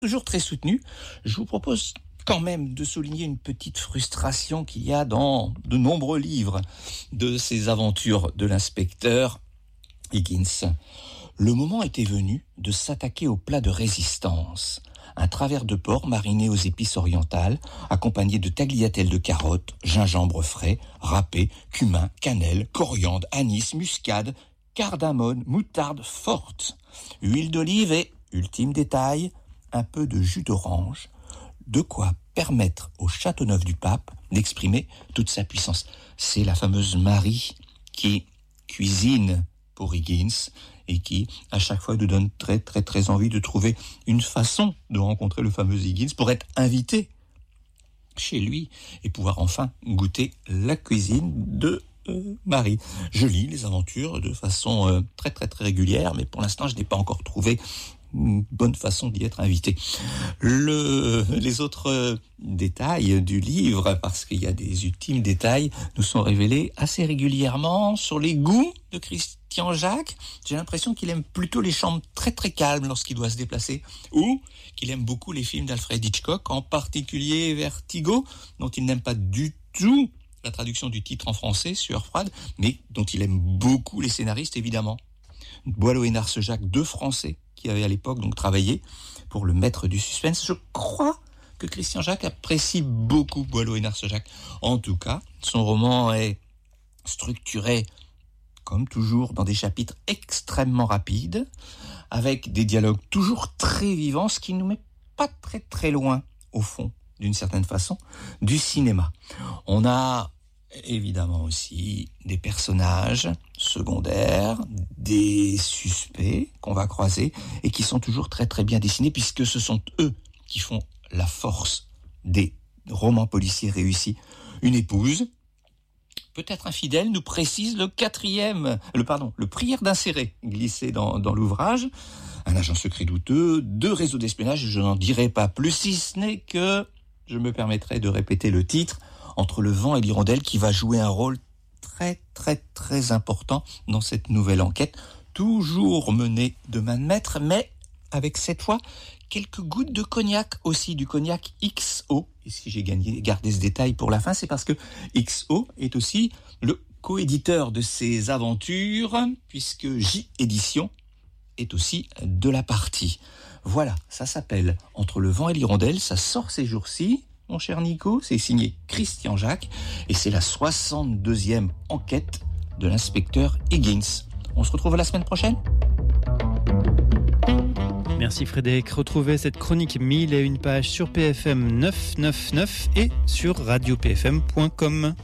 toujours très soutenu. Je vous propose quand même de souligner une petite frustration qu'il y a dans de nombreux livres de ces aventures de l'inspecteur Higgins. Le moment était venu de s'attaquer au plat de résistance. Un travers de porc mariné aux épices orientales, accompagné de tagliatelles de carottes, gingembre frais, râpé, cumin, cannelle, coriandre, anis, muscade, cardamone, moutarde forte, huile d'olive et, ultime détail, un peu de jus d'orange. De quoi permettre au Châteauneuf-du-Pape d'exprimer toute sa puissance. C'est la fameuse Marie qui cuisine pour Higgins et qui, à chaque fois, nous donne très, très, très envie de trouver une façon de rencontrer le fameux Higgins pour être invité chez lui et pouvoir enfin goûter la cuisine de Marie. Je lis les aventures de façon très, très, très régulière, mais pour l'instant, je n'ai pas encore trouvé une bonne façon d'y être invité. Les autres détails du livre, parce qu'il y a des ultimes détails, nous sont révélés assez régulièrement sur les goûts de Christian Jacques. J'ai l'impression qu'il aime plutôt les chambres très très calmes lorsqu'il doit se déplacer, ou qu'il aime beaucoup les films d'Alfred Hitchcock, en particulier Vertigo, dont il n'aime pas du tout la traduction du titre en français, Sueur froide, mais dont il aime beaucoup les scénaristes évidemment. Boileau et Narcejac, deux Français qui avaient à l'époque donc travaillé pour le maître du suspense. Je crois que Christian Jacques apprécie beaucoup Boileau et Narcejac. En tout cas, son roman est structuré, comme toujours, dans des chapitres extrêmement rapides, avec des dialogues toujours très vivants, ce qui ne nous met pas très très loin, au fond, d'une certaine façon, du cinéma. On a évidemment aussi des personnages secondaires, des suspects qu'on va croiser et qui sont toujours très très bien dessinés puisque ce sont eux qui font la force des romans policiers réussis. Une épouse, peut-être infidèle, nous précise le prière d'insérer glissé dans l'ouvrage. Un agent secret douteux, deux réseaux d'espionnage, je n'en dirai pas plus, si ce n'est que je me permettrai de répéter le titre, Entre le vent et l'hirondelle, qui va jouer un rôle très très très important dans cette nouvelle enquête, toujours menée de main de maître, mais avec cette fois quelques gouttes de cognac aussi, du cognac XO. Et si j'ai gardé ce détail pour la fin, c'est parce que XO est aussi le coéditeur de ces aventures, puisque J Édition est aussi de la partie. Voilà, ça s'appelle Entre le vent et l'hirondelle, ça sort ces jours-ci. Mon cher Nico, c'est signé Christian Jacques et c'est la 62e enquête de l'inspecteur Higgins. On se retrouve la semaine prochaine. Merci Frédéric. Retrouvez cette chronique 1001 pages sur PFM 999 et sur radiopfm.com.